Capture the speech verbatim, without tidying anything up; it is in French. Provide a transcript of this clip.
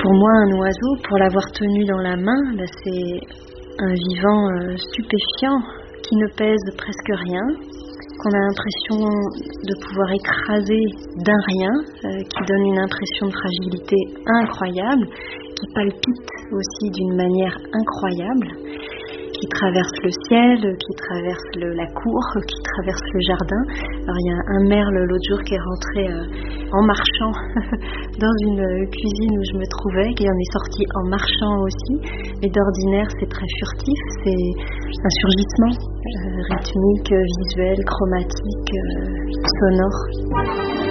Pour moi, un oiseau, pour l'avoir tenu dans la main, bah, c'est un vivant euh, stupéfiant qui ne pèse presque rien, qu'on a l'impression de pouvoir écraser d'un rien, euh, qui donne une impression de fragilité incroyable, qui palpite aussi d'une manière incroyable, qui traverse le ciel, qui traverse le, la cour, qui traverse le jardin. Alors il y a un merle l'autre jour qui est rentré euh, en marchant dans une cuisine où je me trouvais, qui en est sorti en marchant aussi, mais d'ordinaire c'est très furtif, c'est un surgissement euh, rythmique, visuel, chromatique, euh, sonore.